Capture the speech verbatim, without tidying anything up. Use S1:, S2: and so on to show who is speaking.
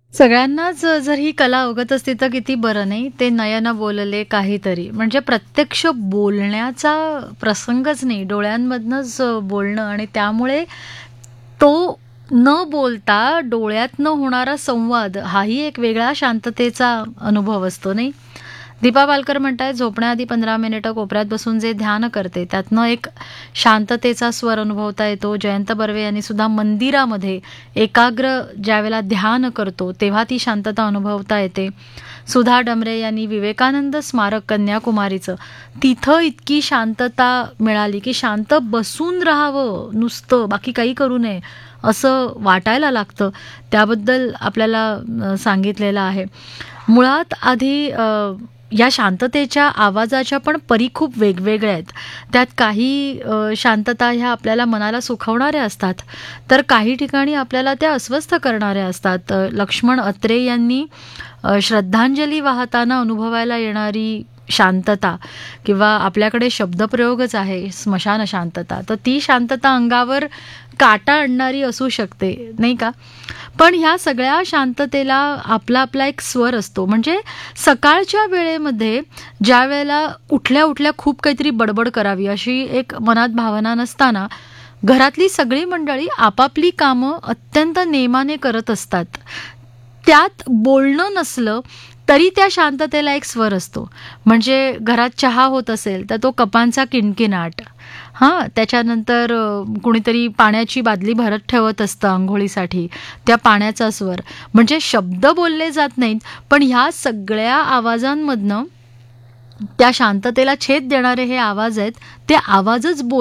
S1: सगळ्यांनाच जर ही कला अवगत असती तर किती बरं नाही. ते नयन बोलले काहीतरी. म्हणजे प्रत्यक्ष बोलण्याचा प्रसंगच नाही. डोळ्यांमधनंच बोलणं आणि त्यामुळे तो न बोलता डोळ्यातनं होणारा संवाद हाही एक वेगळा शांततेचा अनुभव असतो नाही. दीपा पालकर म्हणतायत झोपण्याआधी पंधरा मिनिटं कोपऱ्यात बसून जे ध्यान करते त्यातनं एक शांततेचा स्वर अनुभवता येतो. जयंत बर्वे यांनी सुद्धा मंदिरामध्ये एकाग्र ज्यावेळेला ध्यान करतो तेव्हा ती शांतता अनुभवता येते. सुधा डमरे यांनी विवेकानंद स्मारक कन्याकुमारीचं तिथं इतकी शांतता मिळाली की शांत बसून राहावं नुसतं, बाकी काही करू नये असं वाटायला लागतं. त्याबद्दल आपल्याला सांगितलेलं आहे. मुळात आधी या शांततेच्या आवाजाच्या पण परी खूप वेगवेगळ्या आहेत. त्यात काही शांतता ह्या आपल्याला मनाला सुखवणाऱ्या असतात, तर काही ठिकाणी आपल्याला त्या अस्वस्थ करणाऱ्या असतात. लक्ष्मण अत्रे यांनी श्रद्धांजली वाहताना अनुभवायला येणारी शांतता किंवा आपल्याकडे शब्दप्रयोगच आहे स्मशान शांतता, तर ती शांतता अंगावर काटा आणणारी असू शकते नाही का. पण ह्या सगळ्या शांततेला आपला आपला एक स्वर असतो. म्हणजे सकाळच्या वेळेमध्ये ज्या वेळेला उठल्या उठल्या खूप काहीतरी बडबड करावी अशी एक मनात भावना नसताना घरातली सगळी मंडळी आपापली कामं अत्यंत नेमाने करत असतात, त्यात बोलणं नसलं तरी त्या शांततेला एक स्वर असतो. म्हणजे घरात चहा होत असेल तर तो कपांचा किणकिणाट, हां त्याच्यानंतर कुणीतरी पाण्याची बादली भरत ठेवत असतं आंघोळीसाठी, त्या पाण्याचा स्वर. म्हणजे शब्द बोलले जात नाहीत पण ह्या सगळ्या आवाजांमधनं त्या शांततेला छेद देणारे हे आवाज आहेत, ते आवाजच बोल